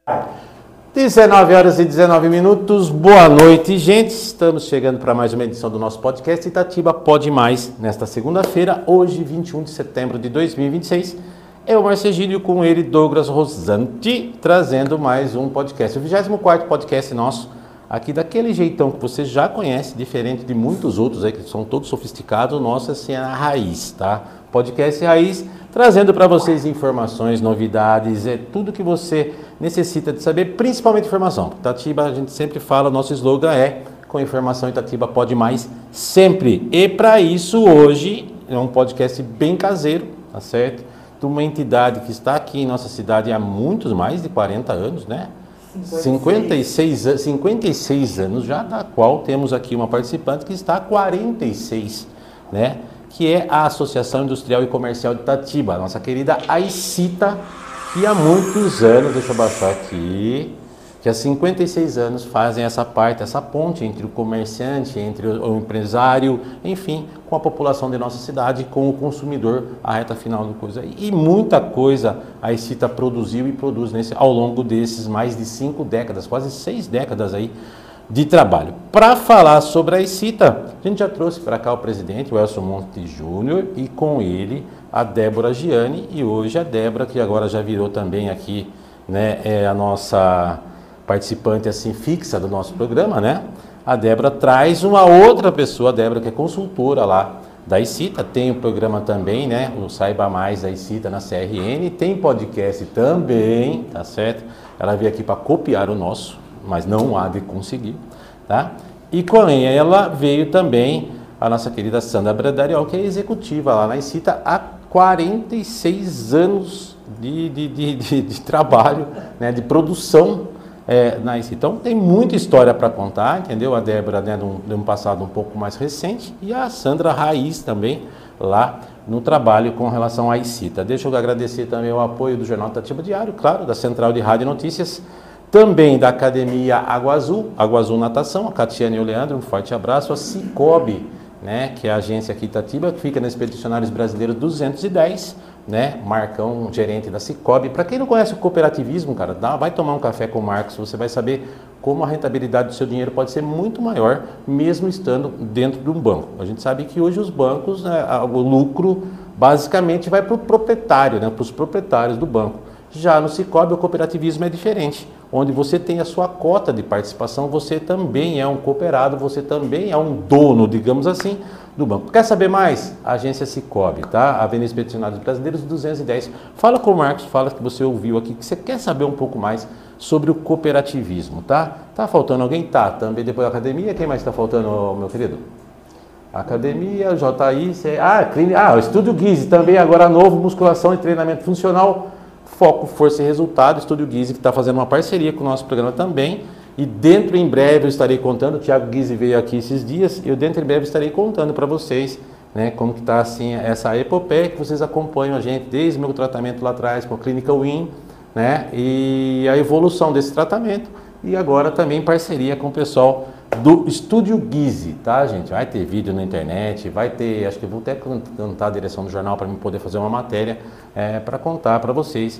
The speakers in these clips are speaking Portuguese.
19 horas e 19 minutos, boa noite, gente. Estamos chegando para mais uma edição do nosso podcast Itatiba Pode Mais, nesta segunda-feira, hoje, 21 de setembro de 2026. Eu, Márcio Egídio, com ele, Douglas Rossanti, trazendo mais um podcast. O 24º podcast nosso, aqui daquele jeitão que você já conhece, diferente de muitos outros aí, que são todos sofisticados, o nosso assim é a raiz, tá? Podcast Raiz, trazendo para vocês informações, novidades, tudo que você necessita de saber, principalmente informação. Itatiba, a gente sempre fala, nosso slogan é com informação Itatiba pode mais sempre. E para isso, hoje, é um podcast bem caseiro, tá certo? De uma entidade que está aqui em nossa cidade há mais de 40 anos, né? 56 anos já, da qual temos aqui uma participante que está há 46, né? Que é a Associação Industrial e Comercial de Itatiba, a nossa querida Aicita, que há muitos anos, deixa eu baixar aqui, que há 56 anos fazem essa parte, essa ponte entre o comerciante, entre o empresário, enfim, com a população de nossa cidade, com o consumidor, a reta final do coisa. E muita coisa a Aicita produziu e produz ao longo desses mais de 5 décadas, quase 6 décadas aí, de trabalho. Para falar sobre a Aicita, a gente já trouxe para cá o presidente, o Elson Monte Júnior, e com ele a Débora Gianni, e hoje a Débora, que agora já virou também aqui, né, a nossa participante assim fixa do nosso programa, né? A Débora traz uma outra pessoa, a Débora, que é consultora lá da Aicita, tem o programa também, né, o Saiba Mais da Aicita na CRN, tem podcast também, tá certo? Ela veio aqui para copiar o nosso, mas não há de conseguir, tá? E com ela veio também a nossa querida Sandra Bradariol, que é executiva lá na Aicita há 46 anos de trabalho, né, de produção na Aicita. Então tem muita história para contar, entendeu? A Débora, né, de um passado um pouco mais recente, e a Sandra Raiz também lá no trabalho com relação à Aicita. Deixa eu agradecer também o apoio do Jornal Itatiba Diário, claro, da Central de Rádio e Notícias, também da Academia Água Azul Natação, a Catiane e o Leandro, um forte abraço. A Cicobi, né, que é a agência aqui Itatiba, que fica na Expedicionários Brasileiros 210, né, Marcão, gerente da Cicobi. Para quem não conhece o cooperativismo, cara, vai tomar um café com o Marcos, você vai saber como a rentabilidade do seu dinheiro pode ser muito maior, mesmo estando dentro de um banco. A gente sabe que hoje os bancos, né, o lucro basicamente vai para o proprietário, né, para os proprietários do banco. Já no Cicobi, o cooperativismo é diferente, onde você tem a sua cota de participação, você também é um cooperado, você também é um dono, digamos assim, do banco. Quer saber mais? Agência Cicobi, tá? Avenida Expedicionários Brasileiros 210. Fala com o Marcos, fala que você ouviu aqui, que você quer saber um pouco mais sobre o cooperativismo, tá? Tá faltando alguém? Tá. Também depois da academia, quem mais está faltando, meu querido? Academia, JI, o Estúdio Guise, também agora novo, musculação e treinamento funcional, foco, força e resultado. Estúdio Guise, que está fazendo uma parceria com o nosso programa também, e dentro em breve eu estarei contando, o Thiago Guise veio aqui esses dias, eu dentro em breve estarei contando para vocês, né, como que está assim essa epopeia, que vocês acompanham a gente desde o meu tratamento lá atrás com a Clínica Win, né, e a evolução desse tratamento, e agora também em parceria com o pessoal do Estúdio Guise, tá, gente? Vai ter vídeo na internet, vai ter, acho que eu vou até cantar a direção do jornal para poder fazer uma matéria para contar para vocês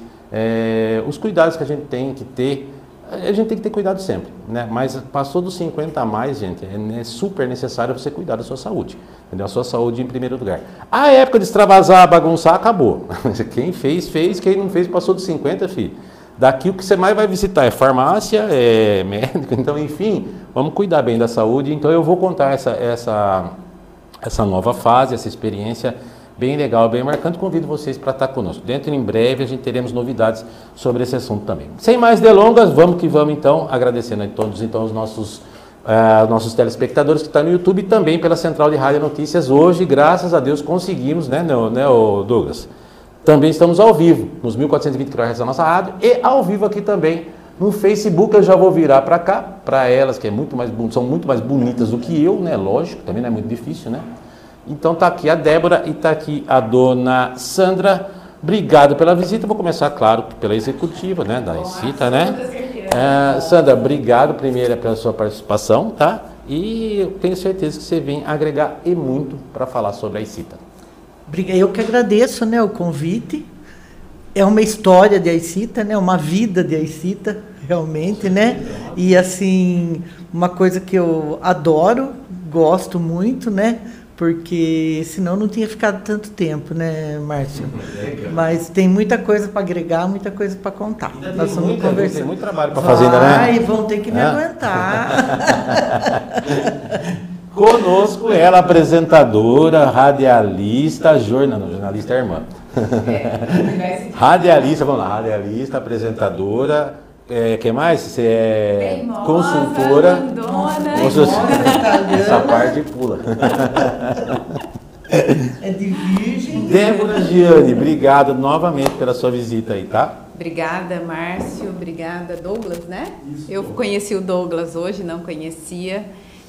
os cuidados que a gente tem que ter. A gente tem que ter cuidado sempre, né? Mas passou dos 50 a mais, gente, é super necessário você cuidar da sua saúde, entendeu? A sua saúde em primeiro lugar. A época de extravasar, bagunçar, acabou. Quem fez, quem não fez, passou dos 50, filho. Daqui o que você mais vai visitar é farmácia, é médico, então, enfim, vamos cuidar bem da saúde. Então, eu vou contar essa nova fase, essa experiência bem legal, bem marcante. Convido vocês para estar conosco. Dentro em breve, a gente teremos novidades sobre esse assunto também. Sem mais delongas, vamos que vamos, então, agradecendo a todos então, os nossos telespectadores que estão no YouTube e também pela Central de Rádio e Notícias. Hoje, graças a Deus, conseguimos, né, Douglas? Também estamos ao vivo, nos 1420 kHz da nossa rádio, e ao vivo aqui também no Facebook. Eu já vou virar para cá, para elas, que são muito mais bonitas do que eu, né? Lógico, também não é muito difícil, né? Então tá aqui a Débora e tá aqui a dona Sandra. Obrigado pela visita. Vou começar, claro, pela executiva, né? Da Aicita, né? Sandra, obrigado primeiro pela sua participação, tá? E eu tenho certeza que você vem agregar e muito para falar sobre a Aicita. Eu que agradeço, né, o convite. É uma história de Aicita, né, uma vida de Aicita. realmente, né? E assim, uma coisa que eu adoro, gosto muito, né? Porque senão não tinha ficado tanto tempo, né, Márcio? Mas tem muita coisa para agregar, muita coisa para contar. Nós vamos conversar. Tem muito trabalho para fazer ainda, né? Ai, vão ter que me aguentar. Conosco ela, apresentadora, radialista, jornalista é irmã. Radialista, vamos lá, radialista, apresentadora, que mais? Você é teimosa, consultora. Essa parte pula. É de virgem. Débora Gianni, obrigado novamente pela sua visita aí, tá? Obrigada, Márcio. Obrigada, Douglas, né? Isso. Eu conheci o Douglas hoje, não conhecia.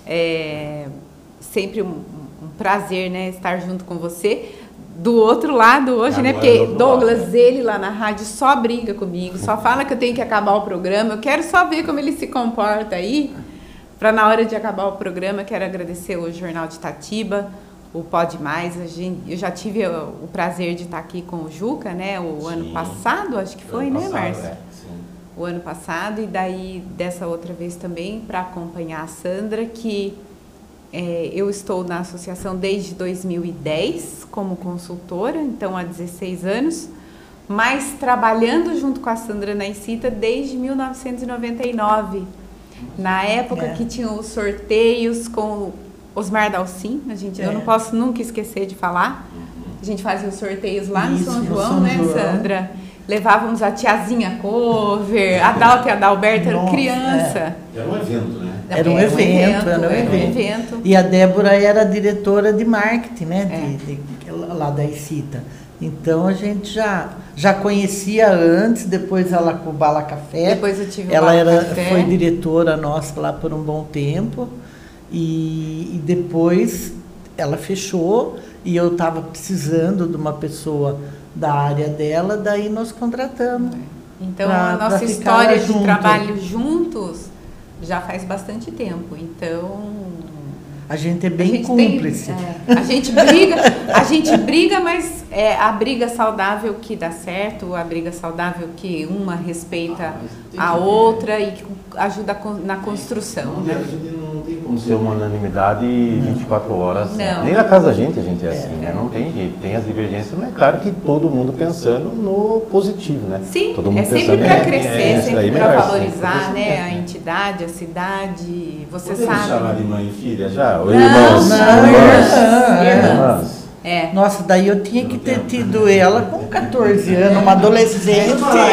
Sempre um prazer, né, estar junto com você. Do outro lado hoje, né? Porque Douglas, ele lá na rádio só briga comigo, só fala que eu tenho que acabar o programa. Eu quero só ver como ele se comporta aí, para na hora de acabar o programa. Quero agradecer o Jornal de Itatiba, o Pode Mais. Eu já tive o prazer de estar aqui com o Juca, né? O ano passado, acho que foi, né, Márcio? O ano passado, e daí dessa outra vez também para acompanhar a Sandra, que eu estou na associação desde 2010 como consultora, então há 16 anos, mas trabalhando junto com a Sandra na ICITA desde 1999, na época que tinham os sorteios com Osmar Dalcin, eu não posso nunca esquecer de falar, a gente fazia os sorteios lá no São João, né, Sandra? Levávamos a tiazinha cover, a Dalta e a Adalberta eram criança. Era um evento, né? Era um evento. E a Débora era diretora de marketing, né? Lá da ICITA. Então a gente já conhecia antes, depois ela com o Bala Café. Depois eu tive ela o Bala Café. Foi diretora nossa lá por um bom tempo. E depois ela fechou e eu estava precisando de uma pessoa da área dela, daí nós contratamos. Então a nossa história de trabalho juntos já faz bastante tempo, então a gente é bem cúmplice. A gente briga, mas é a briga saudável que dá certo, a briga saudável que uma respeita a outra e que ajuda na construção. A gente não tem como ser uma unanimidade 24 horas. Não. Nem na casa da gente a gente é assim, né? Não tem jeito. Tem as divergências, mas é claro que todo mundo pensando no positivo, né? Sim, todo mundo sempre para crescer, sempre para valorizar, sempre né? A entidade, a cidade, você Podemos sabe. chamar de mãe e filha já? Ou irmãs? Irmãs. Nossa, daí eu tinha que ter tido ela com 14 anos, uma adolescente.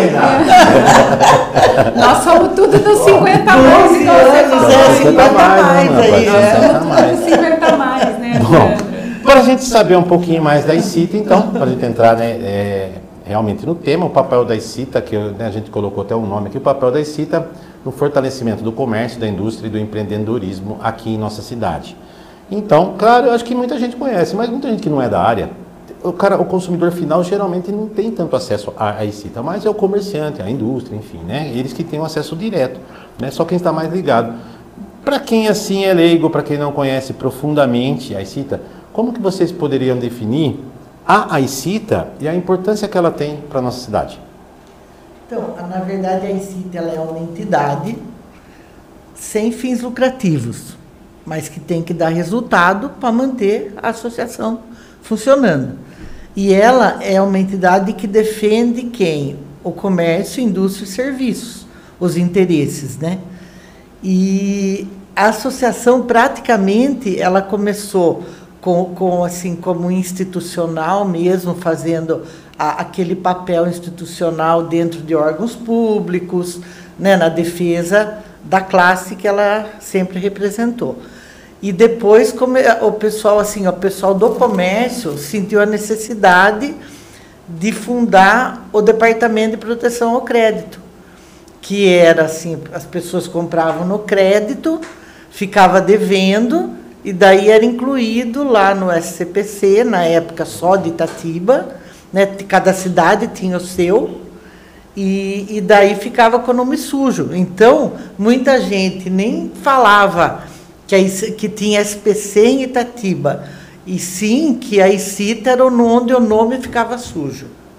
Nós somos tudo dos 50 mais, então você 50 mais aí. Nós somos tudo dos 50 mais, né? Bom, para a gente saber um pouquinho mais da ICITA, então, para a gente entrar, né, realmente no tema, o papel da ICITA, que a gente colocou até um nome aqui, o papel da ICITA no fortalecimento do comércio, da indústria e do empreendedorismo aqui em nossa cidade. Então, claro, eu acho que muita gente conhece, mas muita gente que não é da área, o consumidor final geralmente não tem tanto acesso à ICITA, mas é o comerciante, a indústria, enfim, né? Eles que têm um acesso direto, né? Só quem está mais ligado. Para quem assim é leigo, para quem não conhece profundamente a ICITA, como que vocês poderiam definir a ICITA e a importância que ela tem para a nossa cidade? Então, na verdade, a ICITA ela é uma entidade sem fins lucrativos, mas que tem que dar resultado para manter a associação funcionando. E ela é uma entidade que defende quem? O comércio, indústria e serviços, os interesses, né? E a associação praticamente ela começou assim como institucional mesmo, fazendo aquele papel institucional dentro de órgãos públicos, né, na defesa da classe que ela sempre representou. E depois, como o pessoal do comércio sentiu a necessidade de fundar o Departamento de Proteção ao Crédito, que era assim, as pessoas compravam no crédito, ficava devendo, e daí era incluído lá no SCPC, na época só de Itatiba, né, cada cidade tinha o seu, e daí ficava com o nome sujo. Então, muita gente nem falava que tinha SPC em Itatiba, e sim que a ICITA era onde o nome ficava sujo.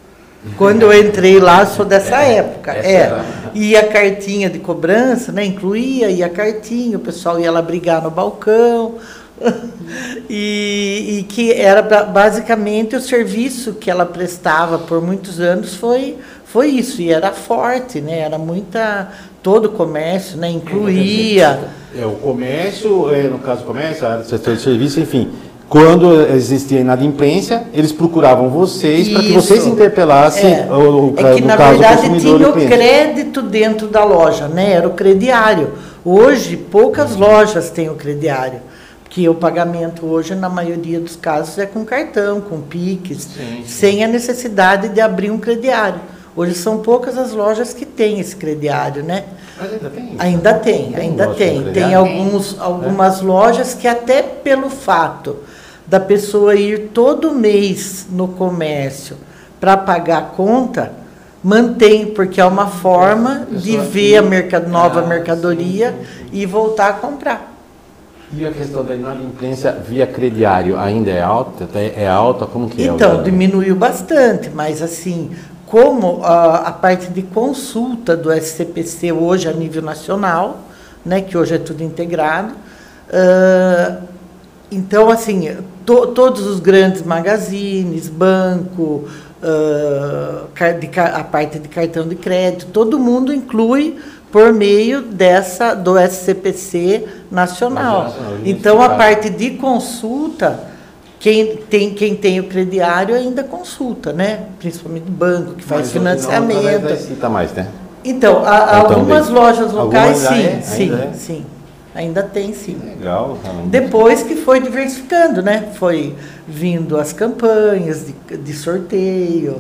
Quando eu entrei lá, sou dessa época. E a cartinha de cobrança, né? Incluía, a cartinha, o pessoal ia lá brigar no balcão. E que era basicamente o serviço que ela prestava por muitos anos foi isso, e era forte, né? Era todo o comércio, né? Incluía. O comércio, no caso do comércio, a área do setor de serviço, enfim. Quando existia inadimplência, eles procuravam vocês para que vocês interpelassem o que, na verdade, tinha o crédito dentro da loja, né? Era o crediário. Hoje, poucas lojas têm o crediário. Porque o pagamento hoje, na maioria dos casos, é com cartão, com Pix, sem a necessidade de abrir um crediário. Hoje são poucas as lojas que têm esse crediário, né? Mas ainda tem isso? Ainda tem. Tem algumas lojas que até pelo fato da pessoa ir todo mês no comércio para pagar a conta, mantém, porque é uma forma de ver a nova mercadoria e voltar a comprar. E a questão da inadimplência via crediário ainda é alta? É alta? Como que é? Então, diminuiu bastante, mas assim, como a parte de consulta do SCPC hoje a nível nacional, né, que hoje é tudo integrado, então, assim, todos os grandes magazines, banco, a parte de cartão de crédito, todo mundo inclui por meio do SCPC nacional. Então, a parte de consulta, quem tem o crediário ainda consulta, né? Principalmente o banco, que faz financiamento. Não cita mais, né? Então, algumas lojas locais, sim. Ainda tem, sim. Legal. Depois que foi diversificando, né? Foi vindo as campanhas de sorteio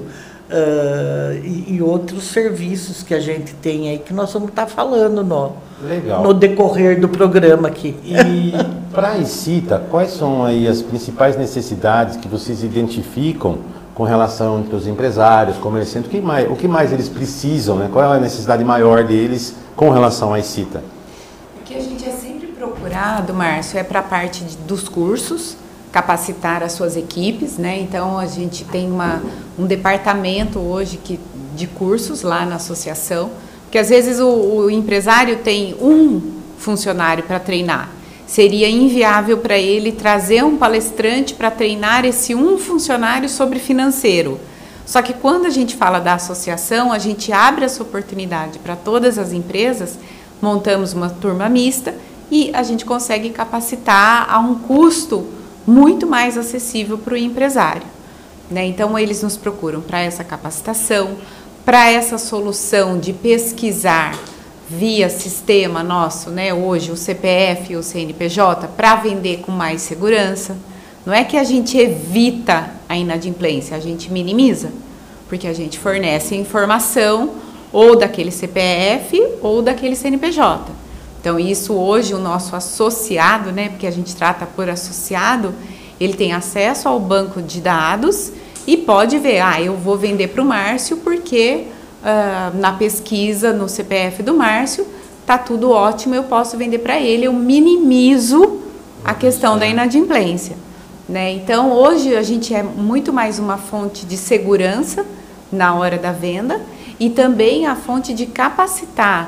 e outros serviços que a gente tem aí, que nós vamos estar falando no decorrer do programa aqui. E para a Incita, quais são aí as principais necessidades que vocês identificam com relação entre os empresários, comerciantes, o que mais eles precisam, né? Qual é a necessidade maior deles com relação à Incita? O que a gente é sempre procurado, Márcio, é para a parte dos cursos, capacitar as suas equipes, né? Então, a gente tem um departamento hoje de cursos lá na associação, porque às vezes o empresário tem um funcionário para treinar. Seria inviável para ele trazer um palestrante para treinar esse um funcionário sobre financeiro. Só que quando a gente fala da associação, a gente abre essa oportunidade para todas as empresas, montamos uma turma mista e a gente consegue capacitar a um custo muito mais acessível para o empresário, né? Então, eles nos procuram para essa capacitação, para essa solução de pesquisar via sistema nosso, né? Hoje, o CPF e o CNPJ, para vender com mais segurança. Não é que a gente evita a inadimplência, a gente minimiza, porque a gente fornece informação ou daquele CPF ou daquele CNPJ. Então, isso hoje, o nosso associado, né, porque a gente trata por associado, ele tem acesso ao banco de dados e pode ver, eu vou vender para o Márcio porque na pesquisa no CPF do Márcio está tudo ótimo, eu posso vender para ele, eu minimizo a questão da inadimplência, né? Então, hoje a gente é muito mais uma fonte de segurança na hora da venda e também a fonte de capacitar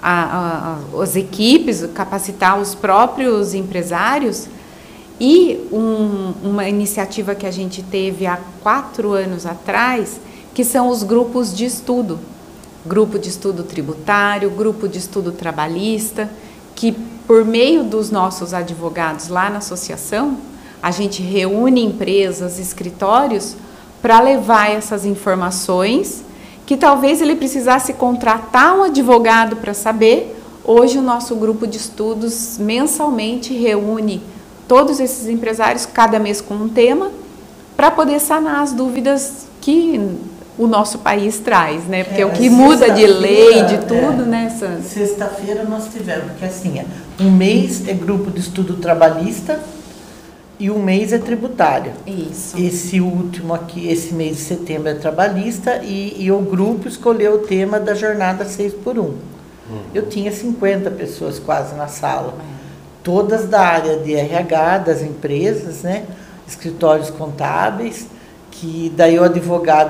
as equipes, capacitar os próprios empresários. E uma iniciativa que a gente teve há 4 anos atrás, que são os grupos de estudo. Grupo de estudo tributário, grupo de estudo trabalhista, que por meio dos nossos advogados lá na associação, a gente reúne empresas, escritórios, para levar essas informações que talvez ele precisasse contratar um advogado para saber. Hoje o nosso grupo de estudos mensalmente reúne todos esses empresários, cada mês com um tema, para poder sanar as dúvidas que o nosso país traz, né? Porque o que muda de lei, de tudo, né, Sandra? Sexta-feira nós tivemos, porque assim, um mês é grupo de estudo trabalhista e um mês é tributário. Isso. Esse último aqui, esse mês de setembro é trabalhista e o grupo escolheu o tema da jornada 6x1. Eu tinha 50 pessoas quase na sala. Todas da área de RH, das empresas, né? Escritórios contábeis, que daí o advogado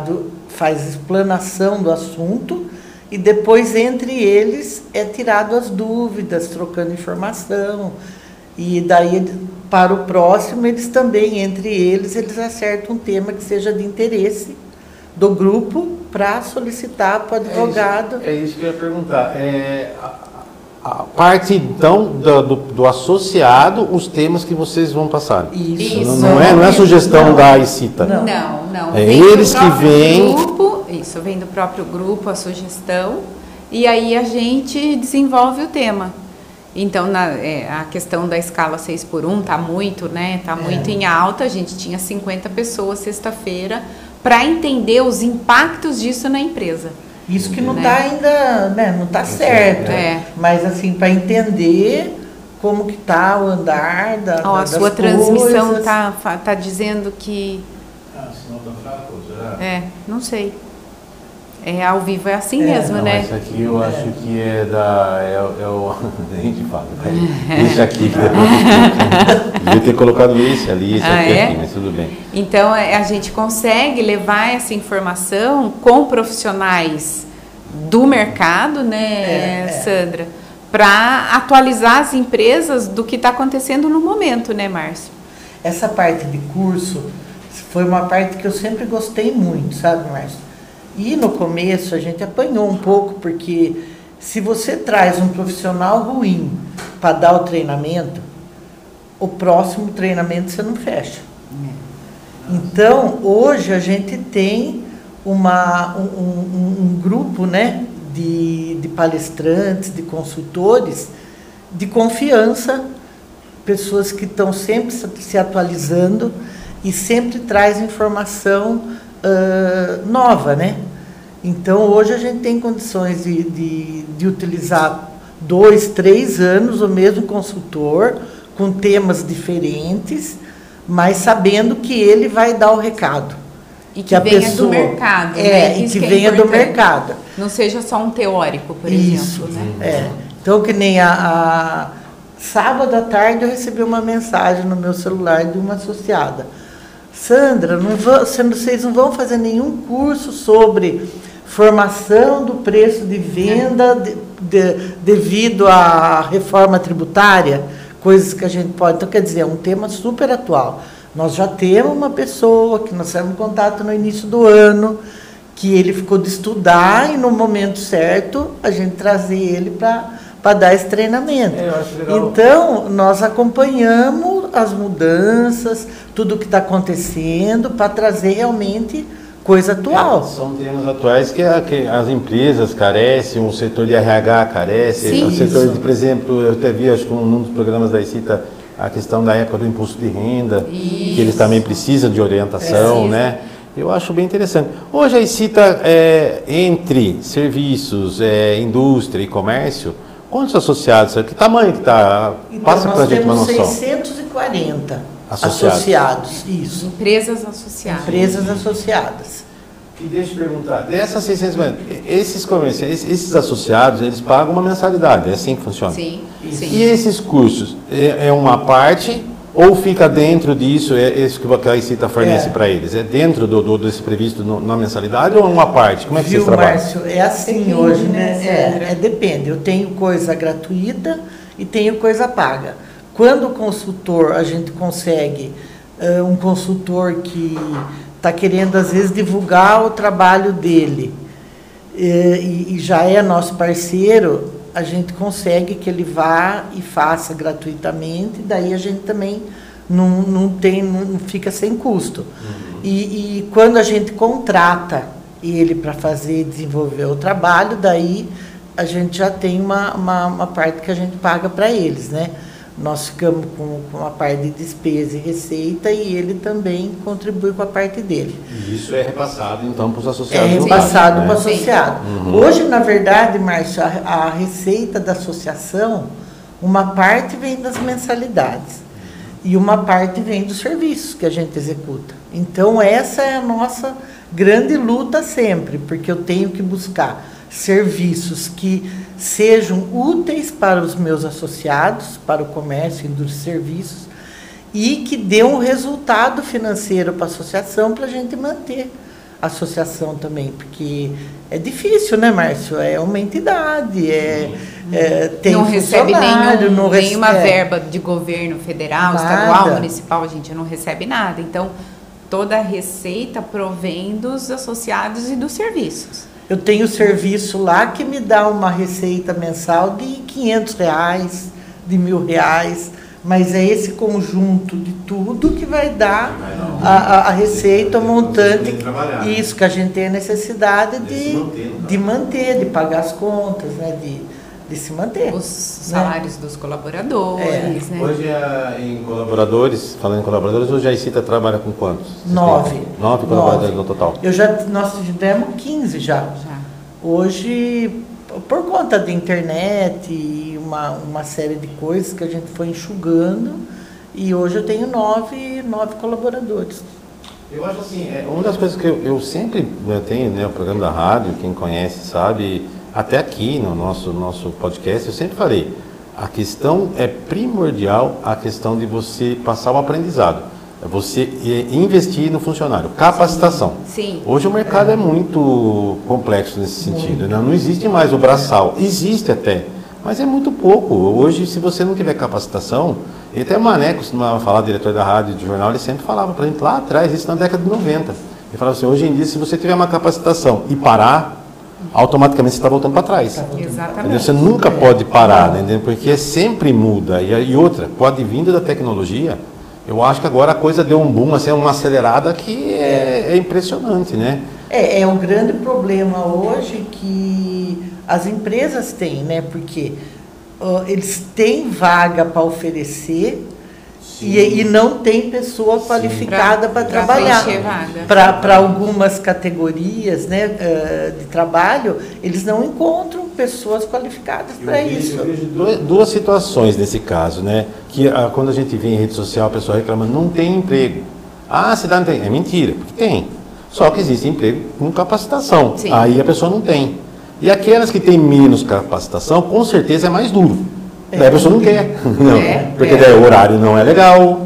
faz explanação do assunto e depois entre eles é tirado as dúvidas, trocando informação. E daí para o próximo eles também, entre eles acertam um tema que seja de interesse do grupo para solicitar para o advogado. É isso que eu ia perguntar. A parte, então, do associado, os temas que vocês vão passar. Isso. Não é sugestão da ICITA. Não. É eles que vêm. Isso, vem do próprio grupo, a sugestão, e aí a gente desenvolve o tema. Então, a questão da escala 6x1 está muito, né? Está muito em alta. A gente tinha 50 pessoas sexta-feira para entender os impactos disso na empresa. Isso que não está ainda, né, não está certo. Mas assim, para entender como que está o andar das a sua transmissão tá dizendo que... sinal tá fraco, será? Não sei. Ao vivo é assim mesmo, não, né? Isso aqui eu acho que é a gente fala, deixa aqui. Devia ter colocado esse ali, esse aqui, mas tudo bem. Então, a gente consegue levar essa informação com profissionais do mercado, né, Sandra? Para atualizar as empresas do que está acontecendo no momento, né, Márcio? Essa parte de curso foi uma parte que eu sempre gostei muito, sabe, Márcio? E no começo a gente apanhou um pouco, porque se você traz um profissional ruim para dar o treinamento, o próximo treinamento você não fecha. Então, hoje a gente tem um grupo, né, de palestrantes, de consultores, de confiança, pessoas que estão sempre se atualizando e sempre traz informação nova, né? Então, hoje a gente tem condições de utilizar 2, 3 anos o mesmo consultor, com temas diferentes, mas sabendo que ele vai dar o recado. E que venha do mercado. E que venha do mercado. Não seja só um teórico, por exemplo. Né? Então, que nem sábado à tarde eu recebi uma mensagem no meu celular de uma associada. Sandra, vocês não vão fazer nenhum curso sobre formação do preço de venda devido à reforma tributária, coisas que a gente pode... Então, quer dizer, é um tema super atual. Nós já temos uma pessoa que nós tivemos contato no início do ano, que ele ficou de estudar e no momento certo a gente trazer ele para dar esse treinamento. Eu acho legal. Então, nós acompanhamos as mudanças, tudo o que está acontecendo, para trazer realmente coisa atual. São temas atuais que as empresas carecem, o setor de RH carece, Sim, o setor de, por exemplo, eu até vi, acho que num dos programas da ICITA, a questão da época do imposto de renda, que eles também precisam de orientação, né? Eu acho bem interessante. Hoje a ICITA, entre serviços, indústria e comércio, quantos associados? Que tamanho que está? Então, Passa para a gente uma noção. Nós temos 640 associados. Isso. Empresas associadas. Empresas associadas. E deixa eu perguntar, dessas 650, esses comerciantes, esses associados, eles pagam uma mensalidade, é assim que funciona? Sim. E esses cursos, é uma parte ou fica dentro disso, isso que a ICITA fornece para eles? É dentro desse previsto na mensalidade ou é uma parte? Como é que vocês trabalham? Márcio, é assim depende, hoje, né? Depende. Eu tenho coisa gratuita e tenho coisa paga. Quando o consultor, a gente consegue, um consultor que está querendo, às vezes, divulgar o trabalho dele e já é nosso parceiro, a gente consegue que ele vá e faça gratuitamente, daí a gente também não fica sem custo. E quando a gente contrata ele para fazer e desenvolver o trabalho, daí a gente já tem uma parte que a gente paga para eles, né? Nós ficamos com a parte de despesa e receita e ele também contribui com a parte dele. E isso é repassado, então, para os associados? É repassado para o associado. Hoje, na verdade, Márcio, a receita da associação, uma parte vem das mensalidades e uma parte vem dos serviços que a gente executa. Então, essa é a nossa grande luta sempre, porque eu tenho que buscar serviços que sejam úteis para os meus associados, para o comércio, indústria e serviços, e que dê um resultado financeiro para a associação para a gente manter associação também, porque é difícil, né, Márcio? É uma entidade, tem não recebe nenhuma é, verba de governo federal, nada. estadual, municipal, a gente não recebe nada. Então, toda a receita provém dos associados e dos serviços. Eu tenho serviço lá que me dá uma receita mensal de R$500, de R$1.000, mas é esse conjunto de tudo que vai dar a receita, o montante, isso que a gente tem a necessidade de manter, de pagar as contas, né, de se manter. Os salários, né, dos colaboradores. Né? Hoje, em colaboradores, falando em colaboradores, hoje a ICITA trabalha com quantos? 9. 9 colaboradores no total? Nós tivemos 15 já. Hoje, por conta da internet e uma série de coisas que a gente foi enxugando, e hoje eu tenho 9 colaboradores. Eu acho assim, uma das coisas que eu sempre tenho, né, o programa da rádio, quem conhece sabe, até aqui no nosso podcast, eu sempre falei, a questão é primordial, a questão de você passar o aprendizado, você investir no funcionário, capacitação. Sim. Hoje o mercado é muito complexo nesse sentido, né? Não existe mais o braçal, existe até, mas é muito pouco. Hoje, se você não tiver capacitação, e até o Mané costumava falar, diretor da rádio e do jornal, ele sempre falava para a gente lá atrás, isso na década de 90. Ele falava assim, hoje em dia, se você tiver uma capacitação e parar, automaticamente você está voltando para trás. Exatamente. Você nunca pode parar, né? Porque sempre muda. E outra, com o advindo da tecnologia, eu acho que agora a coisa deu um boom, assim, uma acelerada que é impressionante, né? É um grande problema hoje que as empresas têm, né? Porque eles têm vaga para oferecer e não tem pessoa qualificada para trabalhar. Para algumas categorias, né, de trabalho, eles não encontram pessoas qualificadas para isso. Eu vejo duas situações nesse caso, né? Que quando a gente vê em rede social, a pessoa reclamando, não tem emprego. Ah, cidade não tem. É mentira, porque tem. Só que existe emprego com capacitação. Sim. Aí a pessoa não tem. E aquelas que têm menos capacitação, com certeza é mais duro. Daí a pessoa não quer. Não. Porque daí o horário não é legal,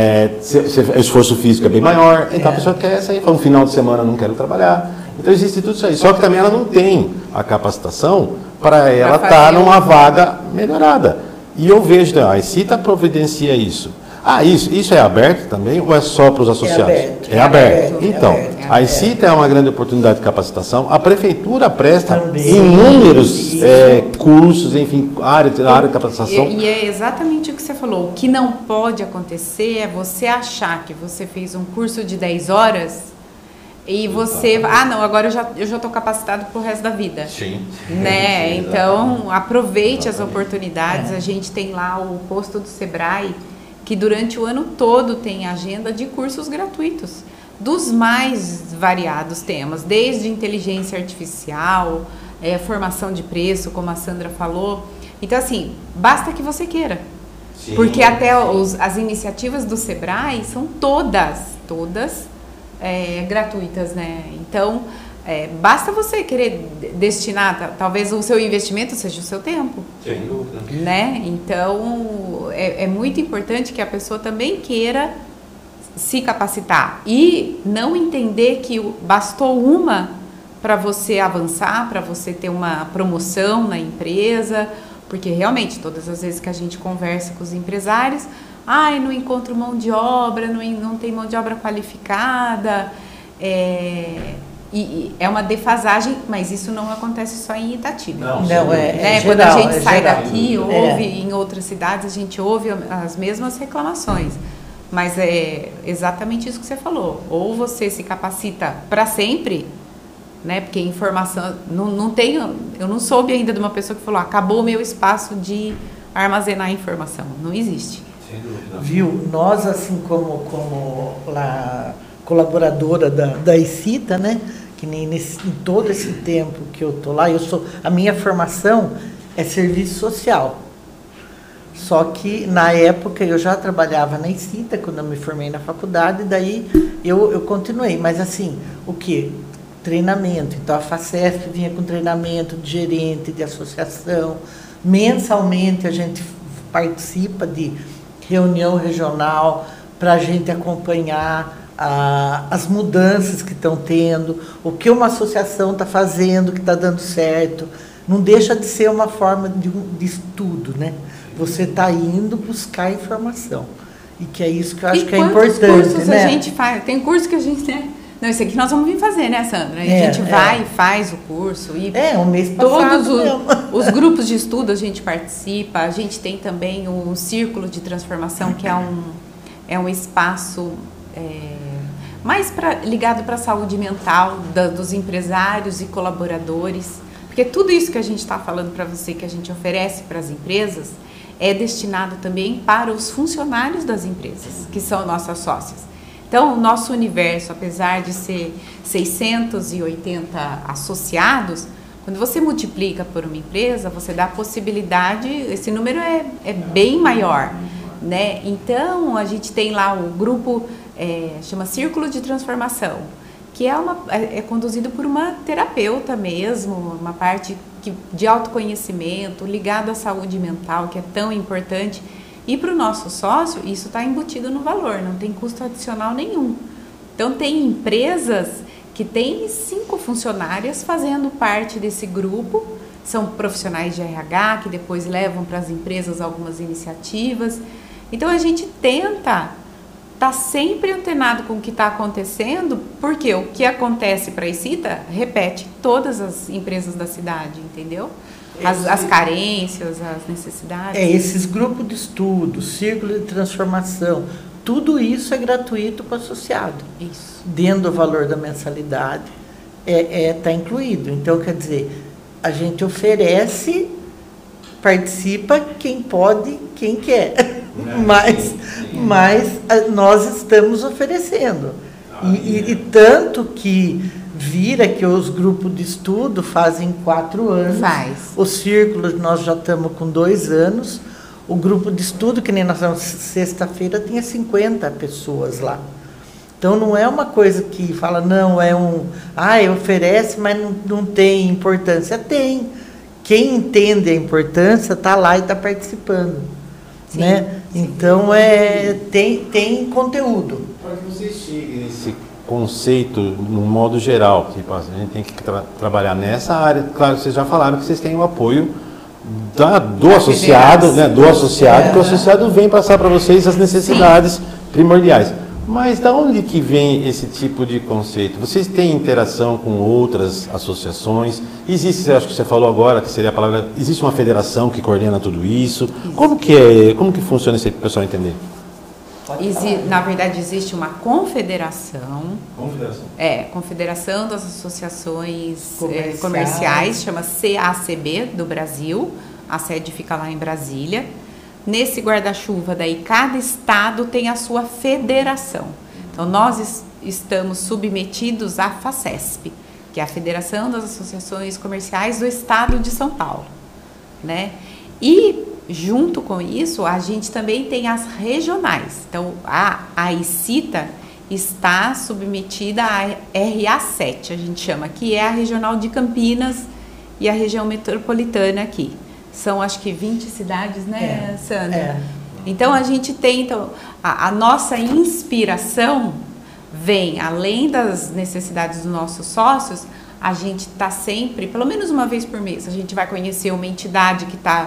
o esforço físico é bem maior, então a pessoa quer sair, fala, um final de semana não quero trabalhar. Então existe tudo isso aí. Só que também ela não tem a capacitação para ela estar numa vaga melhorada. E eu vejo, a ICITA providencia isso. Isso é aberto também ou é só para os associados? É aberto. Então, a ICITA é uma grande oportunidade de capacitação. A prefeitura presta inúmeros cursos, enfim, área de capacitação. E é exatamente o que você falou. O que não pode acontecer é você achar que você fez um curso de 10 horas e você... não, agora eu já estou capacitado para o resto da vida. Sim. Né? Então, aproveite as oportunidades. A gente tem lá o posto do Sebrae, que durante o ano todo tem agenda de cursos gratuitos, dos mais variados temas, desde inteligência artificial, formação de preço, como a Sandra falou. Então, assim, basta que você queira. Sim. Porque até as iniciativas do Sebrae são todas gratuitas, né? Então, basta você querer destinar, talvez o seu investimento seja o seu tempo. Sem dúvida. Né? Então, é muito importante que a pessoa também queira se capacitar e não entender que bastou uma para você avançar, para você ter uma promoção na empresa, porque realmente todas as vezes que a gente conversa com os empresários, não encontro mão de obra, não tem mão de obra qualificada, e é uma defasagem, mas isso não acontece só em Itatiba. Não, quando a gente sai daqui, ouve em outras cidades, a gente ouve as mesmas reclamações. Mas é exatamente isso que você falou. Ou você se capacita para sempre, né? Porque informação... eu não soube ainda de uma pessoa que falou, acabou o meu espaço de armazenar informação. Não existe. Sem dúvida. Viu? Nós, assim como lá, colaboradora da ICITA, né? Que nem em todo esse tempo que eu estou lá, a minha formação é serviço social. Só que, na época, eu já trabalhava na ICITA, quando eu me formei na faculdade, daí eu continuei. Mas, assim, o quê? Treinamento. Então, a FACESP vinha com treinamento de gerente, de associação. Mensalmente, a gente participa de reunião regional para a gente acompanhar as mudanças que estão tendo, o que uma associação está fazendo, que está dando certo. Não deixa de ser uma forma de estudo, né? Você está indo buscar informação. E que é isso que eu acho que é importante, cursos, né? A gente faz? Tem curso que a gente... Né? Não, isso aqui nós vamos vir fazer, né, Sandra? A gente vai e faz o curso. E o mês passado todos os grupos de estudo a gente participa. A gente tem também o Círculo de Transformação, que é um espaço mais ligado para a saúde mental dos empresários e colaboradores. Porque tudo isso que a gente está falando para você, que a gente oferece para as empresas, é destinado também para os funcionários das empresas, que são nossas sócias. Então, o nosso universo, apesar de ser 680 associados, quando você multiplica por uma empresa, você dá a possibilidade, esse número é bem maior, né? Então, a gente tem lá o grupo, chama Círculo de Transformação, que é conduzido por uma terapeuta mesmo, uma parte de autoconhecimento, ligado à saúde mental, que é tão importante. E para o nosso sócio, isso está embutido no valor, não tem custo adicional nenhum. Então, tem empresas que têm 5 funcionárias fazendo parte desse grupo, são profissionais de RH que depois levam para as empresas algumas iniciativas. Então, a gente tenta estar sempre antenado com o que está acontecendo, porque o que acontece para a ICITA repete todas as empresas da cidade, entendeu? As carências, as necessidades. Esses grupos de estudo, círculo de transformação, tudo isso é gratuito para o associado. Isso. Dentro do valor da mensalidade, está incluído. Então, quer dizer, a gente oferece, participa quem pode, quem quer. Mas nós estamos oferecendo. E tanto que vira que os grupos de estudo fazem 4 anos. O círculo nós já estamos com 2 anos. O grupo de estudo, que nem nós estamos sexta-feira, tinha 50 pessoas lá. Então não é uma coisa que fala, não, oferece, mas não tem importância. Tem. Quem entende a importância está lá e está participando. Sim, né? Sim. Então tem conteúdo. Para que vocês cheguem nesse conceito, no modo geral, tipo, a gente tem que trabalhar nessa área. Claro, vocês já falaram que vocês têm o apoio do associado, né? Do associado, que o associado vem passar para vocês as necessidades primordiais. Mas da onde que vem esse tipo de conceito? Vocês têm interação com outras associações? Existe, acho que você falou agora, que seria a palavra, existe uma federação que coordena tudo isso? Como que funciona isso aí para o pessoal entender? Na verdade, existe uma confederação. Confederação? Confederação das Associações Comerciais, chama CACB do Brasil. A sede fica lá em Brasília. Nesse guarda-chuva daí, cada estado tem a sua federação. Então, nós estamos submetidos à FACESP, que é a Federação das Associações Comerciais do Estado de São Paulo, né? E, junto com isso, a gente também tem as regionais. Então, a ICITA está submetida à RA7, a gente chama, que é a regional de Campinas e a região metropolitana aqui. São, acho que, 20 cidades, né, Sandra? Então, a gente tem... a nossa inspiração vem, além das necessidades dos nossos sócios, a gente está sempre, pelo menos uma vez por mês, a gente vai conhecer uma entidade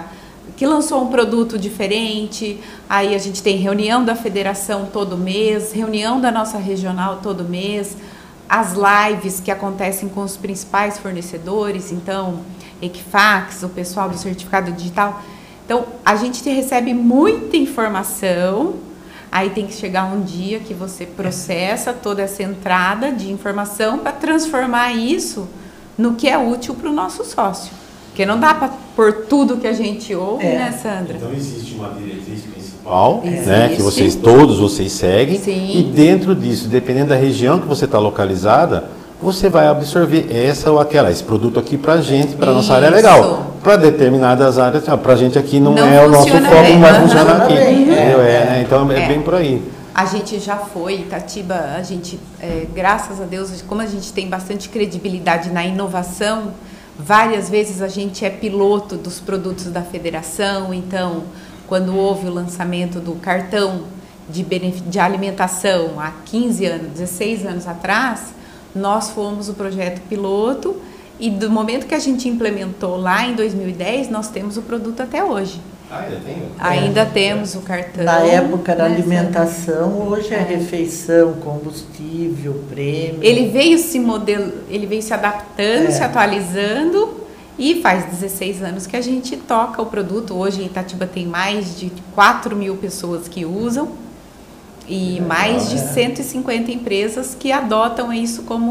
que lançou um produto diferente, aí a gente tem reunião da federação todo mês, reunião da nossa regional todo mês, as lives que acontecem com os principais fornecedores, então... Equifax, o pessoal do certificado digital. Então, a gente recebe muita informação, aí tem que chegar um dia que você processa toda essa entrada de informação para transformar isso no que é útil para o nosso sócio. Porque não dá para pôr tudo que a gente ouve, né, Sandra? Então, existe uma diretriz principal, né, que todos vocês seguem. Sim. E dentro disso, dependendo da região que você está localizada, você vai absorver essa ou aquela. Esse produto aqui para a gente, para a nossa área é legal. Para determinadas áreas, para a gente aqui não é o nosso foco, não vai funcionar aqui. Então é bem por aí. A gente já foi, Itatiba, a gente, graças a Deus, como a gente tem bastante credibilidade na inovação, várias vezes a gente é piloto dos produtos da federação. Então, quando houve o lançamento do cartão, de alimentação há 15 anos, 16 anos atrás, nós fomos o projeto piloto e do momento que a gente implementou lá em 2010, nós temos o produto até hoje. Ainda tem? Ainda temos o cartão. Na época era alimentação, hoje é refeição, combustível, prêmio. Ele veio se adaptando, se atualizando e faz 16 anos que a gente toca o produto. Hoje em Itatiba tem mais de 4.000 pessoas que usam e mais de 150 empresas que adotam isso como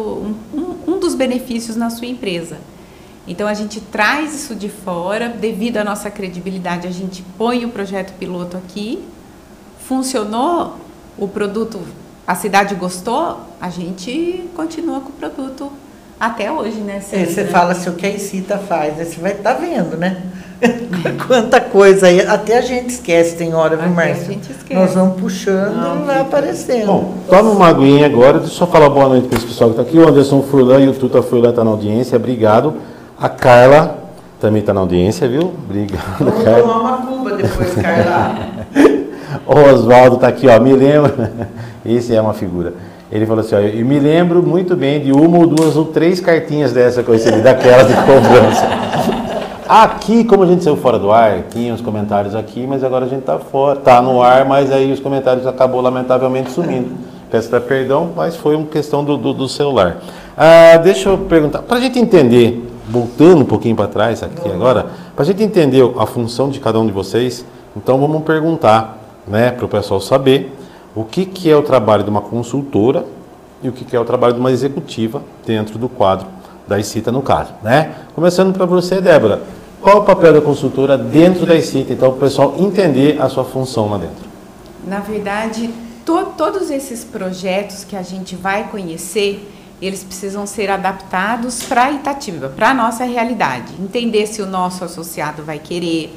um dos benefícios na sua empresa. Então, a gente traz isso de fora, devido à nossa credibilidade, a gente põe o projeto piloto aqui, funcionou, o produto, a cidade gostou, a gente continua com o produto até hoje, né? Você fala assim, o que a Incita faz, você vai estar vendo, né? Quanta coisa aí, até a gente esquece, tem hora, viu, Márcia? A gente esquece. Nós vamos puxando e vai aparecendo. Bom, toma uma aguinha agora, deixa eu só falar boa noite para esse pessoal que está aqui. O Anderson Furlan e o Tuta Furlan estão na audiência, obrigado. A Carla também está na audiência, viu? Obrigado, vamos Carla. tomar uma cuba depois, Carla. O Oswaldo está aqui, ó, me lembra, esse é uma figura. Ele falou assim, ó, eu me lembro muito bem de uma ou duas ou três cartinhas dessa que eu recebi, daquelas de cobrança. Aqui, como a gente saiu fora do ar, tinha os comentários aqui, mas agora a gente está fora, está no ar, mas aí os comentários acabou lamentavelmente sumindo. Peço até perdão, mas foi uma questão do celular. Deixa eu perguntar, para a gente entender, voltando um pouquinho para trás aqui agora, para a gente entender a função de cada um de vocês, então vamos perguntar, né, para o pessoal saber o que é o trabalho de uma consultora e o que é o trabalho de uma executiva dentro do quadro da Incita, no caso, né? Começando para você, Débora, qual é o papel da consultora dentro da Incita, então, para o pessoal entender a sua função lá dentro? Na verdade, todos esses projetos que a gente vai conhecer, eles precisam ser adaptados para Itatiba, para a nossa realidade. Entender se o nosso associado vai querer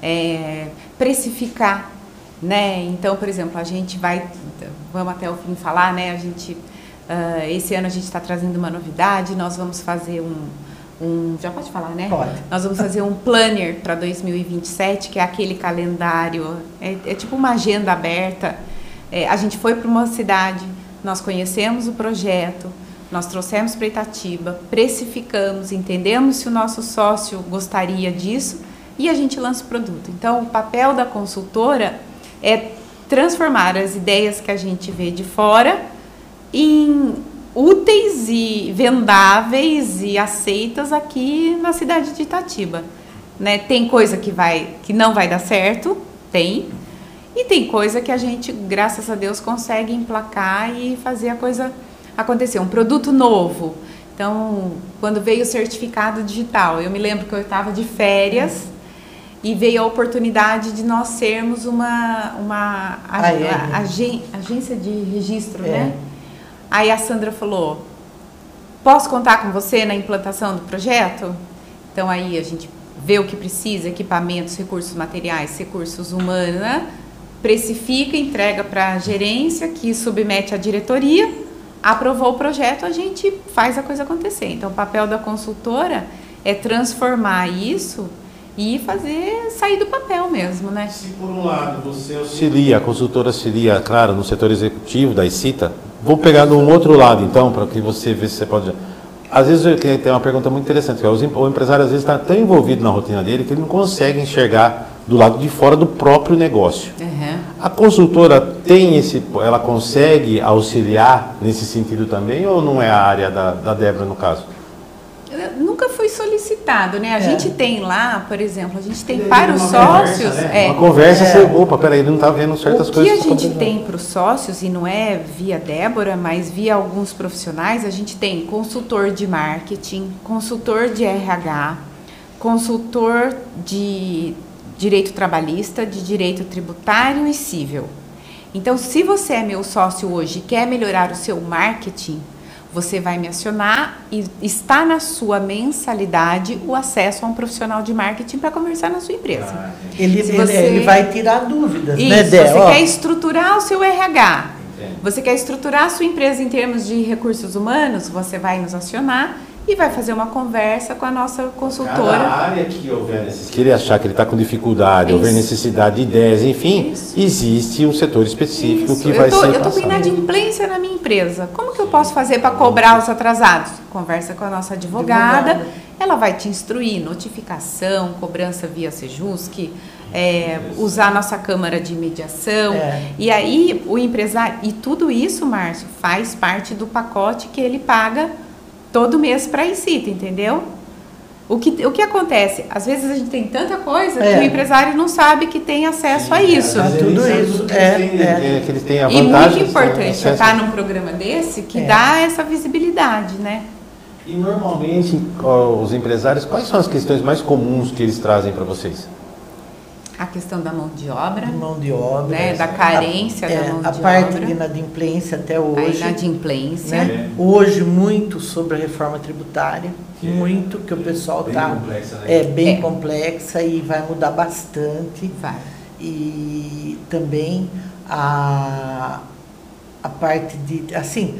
precificar, né? Então, por exemplo, a gente vamos até o fim falar, né? Esse ano a gente está trazendo uma novidade, nós vamos fazer já pode falar, né? Pode. Nós vamos fazer um planner para 2027, que é aquele calendário, é tipo uma agenda aberta. A gente foi para uma cidade, nós conhecemos o projeto, nós trouxemos para Itatiba, precificamos, entendemos se o nosso sócio gostaria disso e a gente lança o produto. Então, o papel da consultora é transformar as ideias que a gente vê de fora em úteis e vendáveis e aceitas aqui na cidade de Itatiba, né? Tem coisa que não vai dar certo, tem, e tem coisa que a gente, graças a Deus, consegue emplacar e fazer a coisa acontecer. Um produto novo. Então, quando veio o certificado digital, eu me lembro que eu estava de férias e veio a oportunidade de nós sermos uma agência de registro, né? Aí a Sandra falou, posso contar com você na implantação do projeto? Então aí a gente vê o que precisa, equipamentos, recursos materiais, recursos humanos, né? Precifica, entrega para a gerência, que submete à diretoria, aprovou o projeto, a gente faz a coisa acontecer. Então o papel da consultora é transformar isso e fazer sair do papel mesmo, né? Se por um lado você auxilia, a consultora auxilia, claro, no setor executivo da Incita, vou pegar no outro lado então, para que você veja se você pode... Às vezes tem uma pergunta muito interessante, que o empresário às vezes está tão envolvido na rotina dele que ele não consegue enxergar do lado de fora do próprio negócio. Uhum. A consultora ela consegue auxiliar nesse sentido também, ou não é a área da Débora no caso? Nunca foi solicitado, né? A gente tem lá, por exemplo, a gente tem para os sócios... Conversa, né? Uma conversa, opa, peraí, ele não está vendo certas coisas. O que a gente tem para os sócios, e não é via Débora, mas via alguns profissionais, a gente tem consultor de marketing, consultor de RH, consultor de direito trabalhista, de direito tributário e civil. Então, se você é meu sócio hoje e quer melhorar o seu marketing, você vai me acionar e está na sua mensalidade o acesso a um profissional de marketing para conversar na sua empresa. Ele vai tirar dúvidas, isso, né, Dé? Você quer estruturar o seu RH, você quer estruturar a sua empresa em termos de recursos humanos, você vai nos acionar e vai fazer uma conversa com a nossa consultora. Cada área que houver necessidade. Se ele achar que ele está com dificuldade, houver necessidade de ideias, enfim, existe um setor específico que vai ser Eu estou com inadimplência na minha empresa. Como que eu posso fazer para cobrar os atrasados? Conversa com a nossa advogada. Ela vai te instruir, notificação, cobrança via Sejusc, usar a nossa câmara de mediação. E aí o empresário, e tudo isso, Márcio, faz parte do pacote que ele paga todo mês para a ICITA, entendeu? O que acontece? Às vezes a gente tem tanta coisa que o empresário não sabe que tem acesso a isso. Tudo isso. Que eles têm a E vantagem, muito importante estar num programa desse que dá essa visibilidade, né? E normalmente, os empresários, quais são as questões mais comuns que eles trazem para vocês? A questão da mão de obra. Né? Da carência da mão de obra. A parte de inadimplência até hoje. A inadimplência. Né? Hoje, muito sobre a reforma tributária. Muito, que o pessoal está... bem complexa e vai mudar bastante. Vai. E também a parte de... Assim,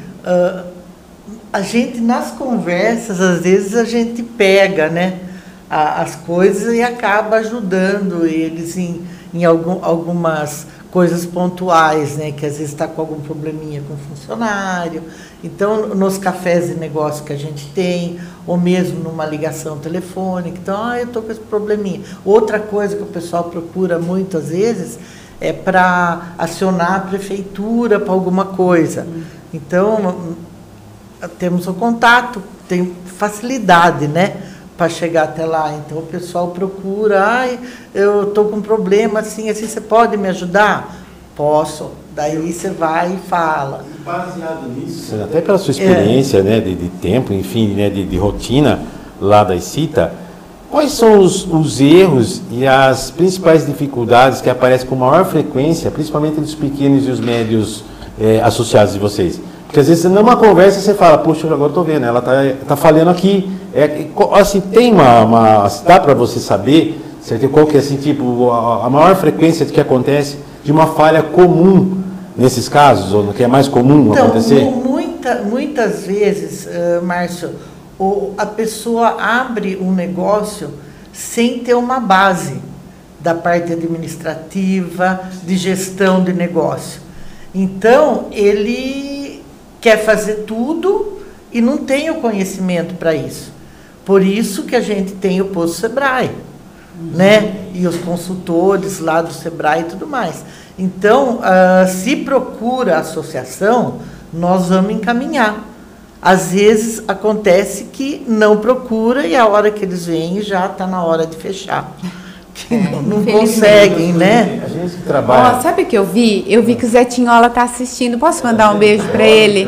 a gente, nas conversas, às vezes a gente pega, né? As coisas e acaba ajudando eles em algumas coisas pontuais, né? Que às vezes está com algum probleminha com o funcionário. Então, nos cafés de negócio que a gente tem, ou mesmo numa ligação telefônica, então, eu estou com esse probleminha. Outra coisa que o pessoal procura muitas vezes é para acionar a prefeitura para alguma coisa. Então, temos o contato, tem facilidade, né? Para chegar até lá. Então o pessoal procura, eu estou com um problema assim, você pode me ajudar? Posso. Daí você vai e fala. E baseado nisso, até pela sua experiência, né, de tempo, enfim, né, de rotina lá da ICITA, quais são os erros e as principais dificuldades que aparecem com maior frequência, principalmente dos pequenos e os médios associados de vocês? Porque às vezes numa conversa você fala, poxa, agora estou vendo, ela tá falhando aqui. Assim, tem dá para você saber, certo? Qual que é assim, tipo, a maior frequência de que acontece de uma falha comum nesses casos, ou que é mais comum acontecer? Muitas vezes, Márcio, a pessoa abre um negócio sem ter uma base da parte administrativa, de gestão de negócio. Então, ele quer fazer tudo e não tem o conhecimento para isso. Por isso que a gente tem o posto Sebrae, né? E os consultores lá do Sebrae e tudo mais. Então, se procura a associação, nós vamos encaminhar. Às vezes acontece que não procura e a hora que eles vêm já está na hora de fechar. Que não conseguem, né? A gente que trabalha. Sabe o que eu vi? Eu vi que o Zé Tinhola está assistindo. Posso mandar um beijo para ele?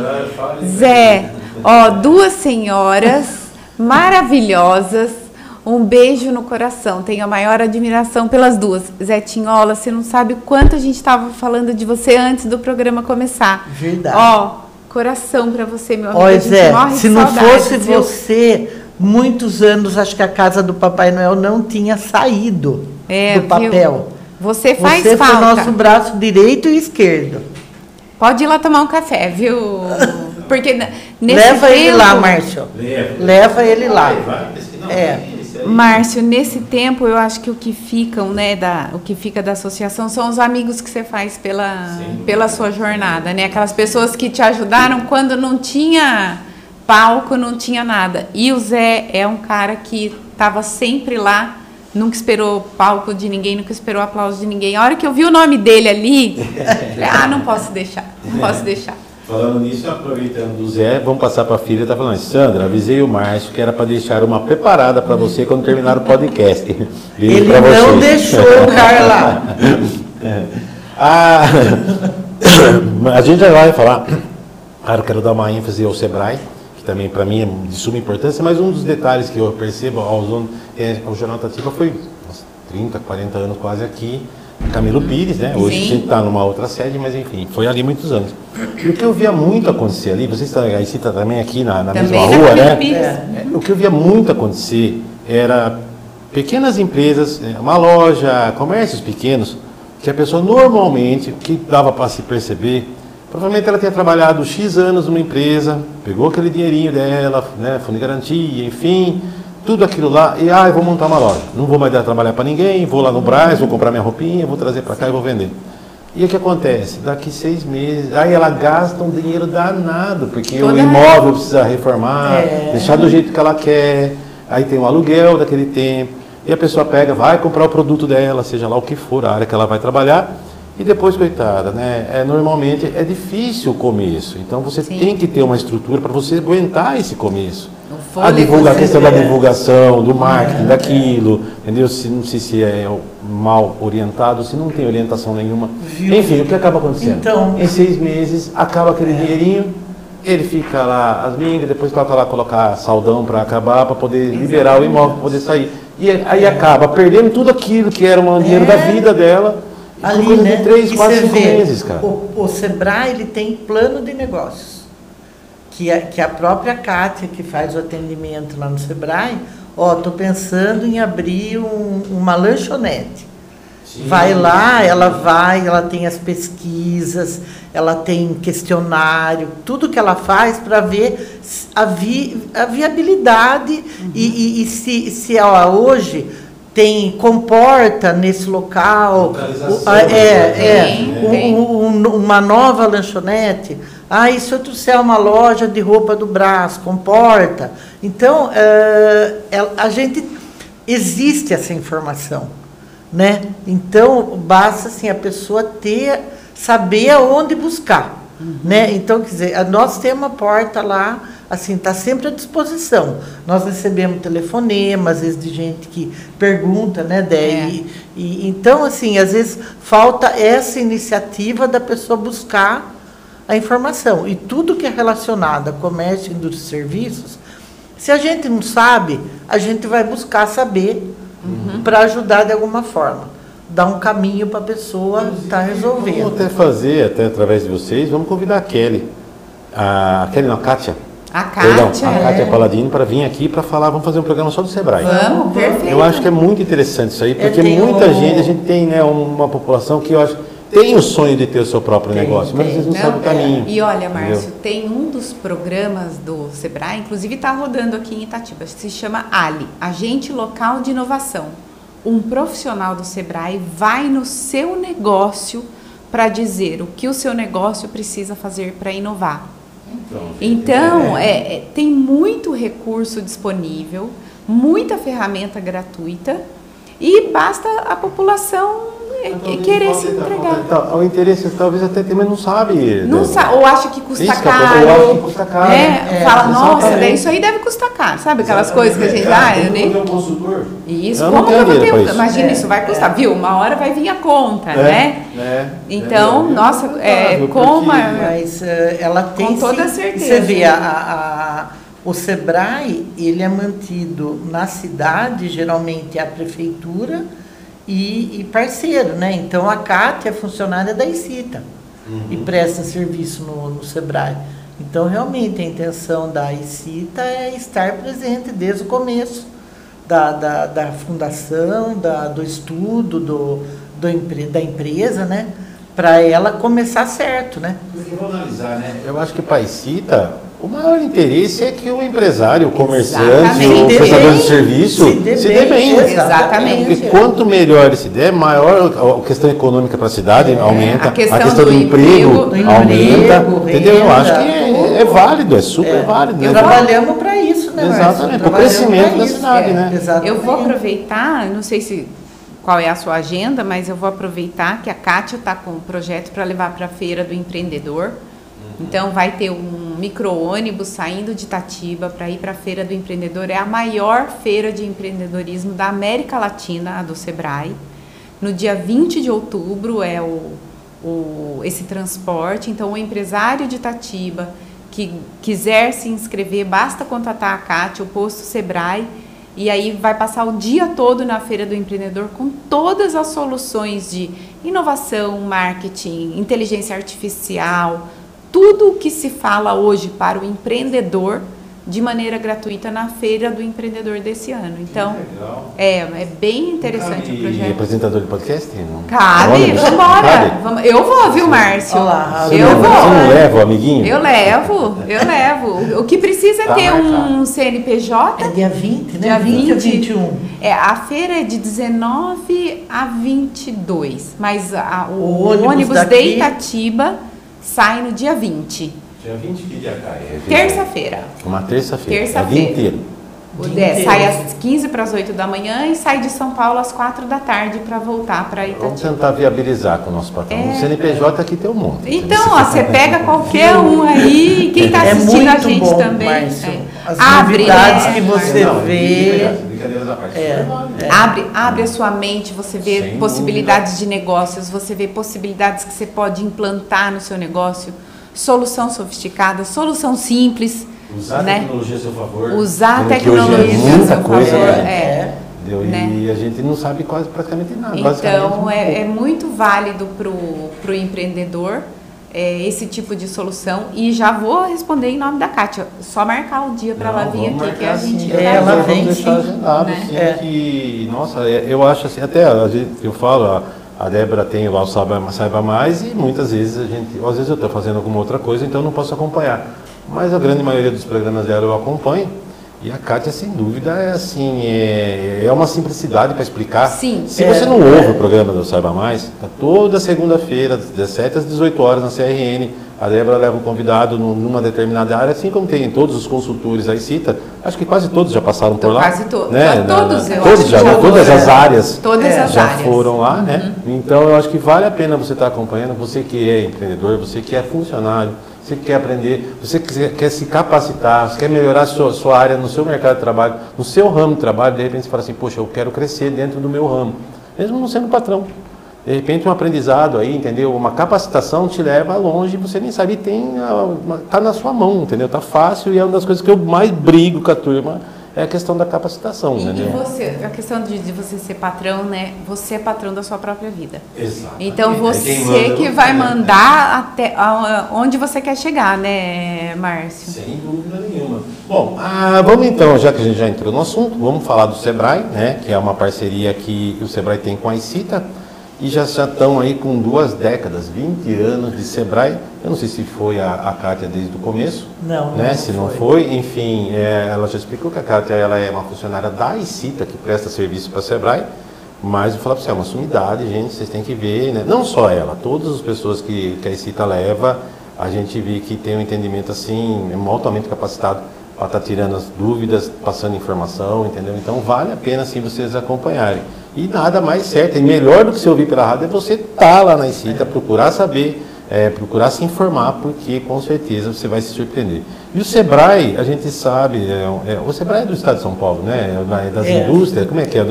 Zé, duas senhoras maravilhosas. Um beijo no coração. Tenho a maior admiração pelas duas. Zé Tinhola, você não sabe o quanto a gente estava falando de você antes do programa começar. Verdade. Coração para você, meu amigo. Olha, Zé, se não fosse viu? você, muitos anos, acho que a casa do Papai Noel não tinha saído do papel. Viu? Você faz falta. Você foi nosso braço direito e esquerdo. Pode ir lá tomar um café, viu? Porque nesse Leva tempo... ele lá, Márcio. Leva ele lá. Márcio, nesse tempo eu acho que o que fica da associação são os amigos que você faz pela sua jornada, né? Aquelas pessoas que te ajudaram quando não tinha palco, não tinha nada. E o Zé é um cara que estava sempre lá, nunca esperou palco de ninguém, nunca esperou aplauso de ninguém. A hora que eu vi o nome dele ali, não posso deixar. Falando nisso, aproveitando do Zé, vamos passar para a filha, tá falando, Sandra, avisei o Márcio que era para deixar uma preparada para você quando terminar o podcast. Ele não deixou o cara lá. A gente já vai falar, claro, quero dar uma ênfase ao Sebrae, que também para mim é de suma importância, mas um dos detalhes que eu percebo o Jornal Itatiba foi uns 30, 40 anos quase aqui, Camilo Pires, né? Hoje a gente está numa outra sede, mas enfim, foi ali muitos anos. E o que eu via muito acontecer ali, vocês estão aí, você está também aqui na mesma rua, né? O que eu via muito acontecer era pequenas empresas, uma loja, comércios pequenos, que a pessoa normalmente, o que dava para se perceber, Provavelmente ela tenha trabalhado X anos numa empresa, pegou aquele dinheirinho dela, né, fundo de garantia, enfim, tudo aquilo lá, e eu vou montar uma loja. Não vou mais dar trabalhar para ninguém, vou lá no Brás, vou comprar minha roupinha, vou trazer para cá e vou vender. E o que acontece? Daqui 6 meses, aí ela gasta um dinheiro danado, porque o imóvel precisa reformar, deixar do jeito que ela quer, aí tem o aluguel daquele tempo, e a pessoa pega, vai comprar o produto dela, seja lá o que for, a área que ela vai trabalhar, e depois, coitada, né? Normalmente é difícil o começo, então você tem que ter uma estrutura para você aguentar esse começo. A questão da divulgação, do marketing, daquilo, entendeu? Não sei se é mal orientado, se não tem orientação nenhuma. Enfim, o que acaba acontecendo? Então, em 6 meses, acaba aquele dinheirinho, ele fica lá, as mingas, depois coloca lá, colocar saldão para acabar, para poder liberar o imóvel, para poder sair. E aí acaba perdendo tudo aquilo que era o dinheiro da vida dela, ali, coisa né? de 3, 4, 5 meses, cara. O Sebrae, ele tem plano de negócios. Que a própria Kátia, que faz o atendimento lá no Sebrae, estou pensando em abrir uma lanchonete. Sim. Vai lá, ela tem as pesquisas, ela tem questionário, tudo que ela faz para ver a viabilidade e se ela hoje comporta nesse local uma nova lanchonete. E se eu trouxer uma loja de roupa do Brás, comporta? Então, existe essa informação, né? Então, basta assim, a pessoa saber aonde buscar, né? Então, quer dizer, nós temos uma porta lá, assim, está sempre à disposição. Nós recebemos telefonemas, às vezes, de gente que pergunta, né, então, assim, às vezes, falta essa iniciativa da pessoa buscar a informação. E tudo que é relacionado a comércio, indústria e serviços, se a gente não sabe, a gente vai buscar saber para ajudar de alguma forma. Dar um caminho para a pessoa estar resolvendo. Vamos até através de vocês, vamos convidar a Kelly. A Kátia. A Kátia Paladino para vir aqui para falar, vamos fazer um programa só do Sebrae. Vamos, perfeito. Eu acho que é muito interessante isso aí, porque muita gente, a gente tem, né, uma população que eu acho tem o sonho de ter o seu próprio negócio, mas às vezes não sabe o caminho. E olha, Márcio, tem um dos programas do Sebrae, inclusive está rodando aqui em Itatiba, se chama ALI, Agente Local de Inovação. Um profissional do Sebrae vai no seu negócio para dizer o que o seu negócio precisa fazer para inovar. Então, tem muito recurso disponível, muita ferramenta gratuita e basta a população querer se entregar. O interesse talvez até tem, mas não sabe. Ou acha que custa caro. Eu acho que custa caro. Fala, nossa, isso aí deve custar caro. Sabe aquelas coisas que a gente... eu nem... um consultor. Isso, como que eu vou ter imagina, isso vai custar, viu? Uma hora vai vir a conta, né? Então, nossa, mas ela tem... Com toda certeza. Você vê, o Sebrae, ele é mantido na cidade, geralmente é a prefeitura e parceiro, né? Então, a Kátia é funcionária da ICITA e presta serviço no Sebrae. Então, realmente, a intenção da ICITA é estar presente desde o começo da fundação, do estudo, da empresa, né? Para ela começar certo, né? Porque vamos analisar, né? Eu acho que para a ICITA, o maior interesse é que o empresário, o comerciante, o prestador de serviço se dê bem. Exatamente. Porque quanto melhor ele se der, maior a questão econômica para a cidade aumenta, a questão do emprego aumenta. Entendeu? Eu acho que é válido, é super válido. Né? Trabalhamos para isso, né? Exatamente, para o crescimento da cidade, né? Exatamente. Eu vou aproveitar, não sei qual é a sua agenda, mas eu vou aproveitar que a Kátia está com um projeto para levar para a Feira do Empreendedor. Então, vai ter um micro-ônibus saindo de Itatiba para ir para a Feira do Empreendedor. É a maior feira de empreendedorismo da América Latina, a do Sebrae. No dia 20 de outubro é esse transporte. Então, o empresário de Itatiba que quiser se inscrever, basta contatar a Kátia, o posto Sebrae, e aí vai passar o dia todo na Feira do Empreendedor com todas as soluções de inovação, marketing, inteligência artificial, tudo o que se fala hoje para o empreendedor de maneira gratuita na Feira do Empreendedor desse ano. Então, é bem interessante o projeto. E apresentador de podcast? Não? Cabe, vambora. Eu vou, viu, Márcio? Olá, eu vou. Você não leva o amiguinho? Eu levo. O que precisa é ter um CNPJ. É dia 20, né? Dia 20 a 20. 21. A feira é de 19 a 22, mas o ônibus ônibus daqui... de Itatiba sai no dia 20. Dia 20 que dia cai? Terça-feira. Uma terça-feira. Terça-feira. O dia inteiro. Sai às 15 para as 8 da manhã e sai de São Paulo às 4 da tarde para voltar para Itatiba. Vamos tentar viabilizar com o nosso patrão. O CNPJ aqui tem um monte. Então, você pega qualquer um aí, quem está assistindo a gente bom, também. Márcio. As Abre, novidades né, que você vê. Brincadeiras à parte. Abre a sua mente, você vê Sem possibilidades de negócios, você vê possibilidades que você pode implantar no seu negócio, solução sofisticada, solução simples. Usar né? a tecnologia a seu favor. Usar a Sendo que tecnologia hoje é a muita seu coisa, favor. né? Né? E a gente não sabe quase praticamente nada. Então, é muito válido para o empreendedor esse tipo de solução. E já vou responder em nome da Kátia. Só marcar o dia para ela vir aqui que a gente vai. Ela vem, vamos deixar sim. agendado, Né? assim, que, nossa, eu acho assim, até eu falo, a Débora tem lá o Saiba Mais e muitas vezes às vezes eu estou fazendo alguma outra coisa, então eu não posso acompanhar. Mas a grande maioria dos programas dela eu acompanho. E a Kátia, sem dúvida, é assim, é uma simplicidade para explicar. Sim. Se você não ouve o programa do Saiba Mais, tá toda segunda-feira, das 17 às 18 horas na CRN, a Débora leva um convidado numa determinada área, assim como tem todos os consultores aí cita, acho que quase todos já passaram por lá. Quase todos. Né? Todos, eu todos acho já, que já todas as áreas todas as já áreas. foram lá, né? Então eu acho que vale a pena você estar acompanhando, você que é empreendedor, você que é funcionário, você quer aprender, você quer se capacitar, você quer melhorar a sua área no seu mercado de trabalho, no seu ramo de trabalho, de repente você fala assim, poxa, eu quero crescer dentro do meu ramo, mesmo não sendo patrão. De repente um aprendizado aí, entendeu? Uma capacitação te leva longe, você nem sabe, tá na sua mão, entendeu? Tá fácil e é uma das coisas que eu mais brigo com a turma, é a questão da capacitação, entendeu? E você, a questão de você ser patrão, né? Você é patrão da sua própria vida. Exato. Então você que vai mandar até onde você quer chegar, né, Márcio? Sem dúvida nenhuma. Bom, vamos então, já que a gente já entrou no assunto, vamos falar do Sebrae, né? Que é uma parceria que o Sebrae tem com a ICITA. E já estão aí com 2 décadas, 20 anos de Sebrae. Eu não sei se foi a Kátia desde o começo. Não, né? não Se não foi, enfim, ela já explicou que a Kátia ela é uma funcionária da ICITA, que presta serviço para a Sebrae. Mas eu vou falar para você, é uma sumidade, gente, vocês têm que ver, né? Não só ela, todas as pessoas que a ICITA leva, a gente vê que tem um entendimento assim, altamente capacitado para estar tirando as dúvidas, passando informação, entendeu? Então vale a pena sim vocês acompanharem. E nada mais certo, e melhor do que você ouvir pela rádio é você estar lá na ICITA, procurar saber, procurar se informar, porque com certeza você vai se surpreender. E o Sebrae, a gente sabe, o Sebrae é do estado de São Paulo, né? É das indústrias, como é que é?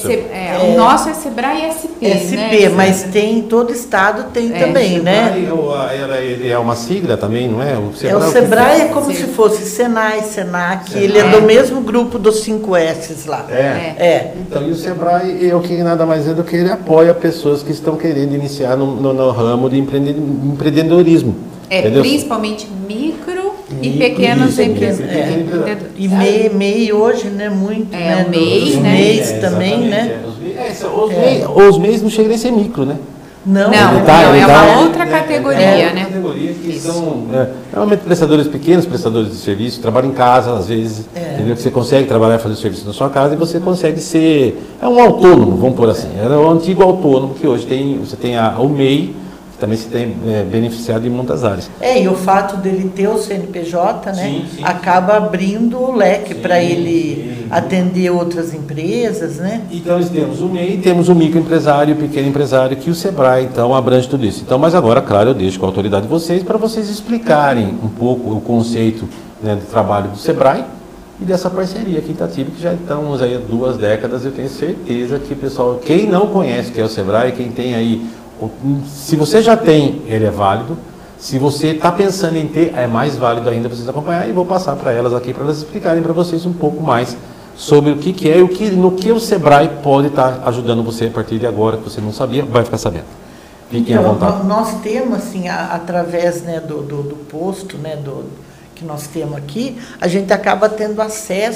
O nosso é Sebrae SP, SP, né? mas tem, todo estado tem também, né? Ele é uma sigla também, não é? O Sebrae é como se fosse Senai, Senac, ele é do mesmo grupo dos 5 S's lá. Então, e o Sebrae, o que nada mais é do que ele apoia pessoas que estão querendo iniciar no ramo de empreendedorismo. Principalmente micro e pequenos empreendedores. E MEI hoje, né? Muito, né? O MEI, os né? MEIs também, né? Os MEIs não chegam nem a ser micro, né? Não, ele é uma outra categoria, né? Categoria que são normalmente prestadores pequenos, prestadores de serviço, trabalham em casa às vezes, entendeu? Que você consegue trabalhar e fazer serviço na sua casa e você consegue ser um autônomo, vamos pôr assim. Era o antigo autônomo que hoje você tem o MEI, que também se tem beneficiado em muitas áreas. E o fato dele ter o CNPJ, né? Sim. Acaba abrindo o leque para ele atender outras empresas, né? Então nós temos o MEI, temos o microempresário, o pequeno empresário, que o Sebrae então abrange tudo isso. Então, mas agora, claro, eu deixo com a autoridade de vocês para vocês explicarem um pouco o conceito, né, do trabalho do Sebrae e dessa parceria aqui em Itatiba, que já estamos aí há 2 décadas. Eu tenho certeza que o pessoal, quem não conhece o que é o Sebrae, quem tem aí, se você já tem, ele é válido. Se você está pensando em ter, é mais válido ainda vocês acompanhar, e vou passar para elas aqui para elas explicarem para vocês um pouco mais sobre o que é e no que o Sebrae pode estar ajudando você a partir de agora, que você não sabia, vai ficar sabendo. Fiquem à vontade. Nós temos, assim, através, né, do posto, né, que nós temos aqui, a gente acaba tendo acesso